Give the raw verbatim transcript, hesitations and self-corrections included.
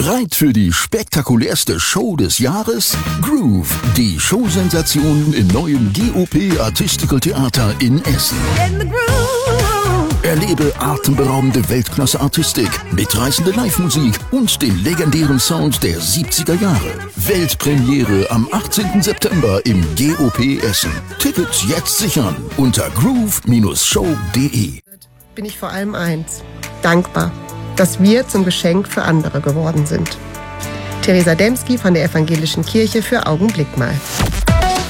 Bereit für die spektakulärste Show des Jahres? Groove, die Showsensation im neuen G O P Artistical Theater in Essen. In the groove. Erlebe atemberaubende Weltklasse-Artistik, mitreißende Live-Musik und den legendären Sound der siebziger Jahre. Weltpremiere am achtzehnten September im G O P Essen. Tickets jetzt sichern unter groove Show punkt de. Bin ich vor allem eins: dankbar, dass wir zum Geschenk für andere geworden sind. Theresa Demski von der Evangelischen Kirche für Augenblick mal.